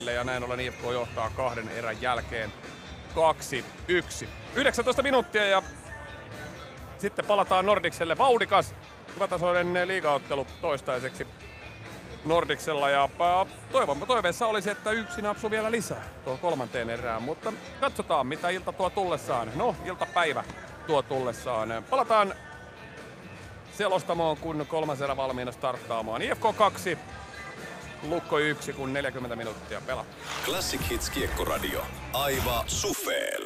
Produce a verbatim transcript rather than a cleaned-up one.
ja näin ollen I F K johtaa kahden erän jälkeen kaksi yksi. yhdeksäntoista minuuttia ja sitten palataan Nordicselle. Vauhdikas, hyvätasoinen liigaottelu toistaiseksi Nordicsella ja toivon, toiveessa olisi, että yksi napsu vielä lisää tuo kolmanteen erään, mutta katsotaan mitä ilta tuo tullessaan. No, iltapäivä tuo tullessaan. Palataan selostamoon, kun kolmas erä valmiina starttaamaan. I F K kaksi, Lukko yksi, kun neljäkymmentä minuuttia pelaa. Classic Hits Kiekkoradio. Aiva Sufeen.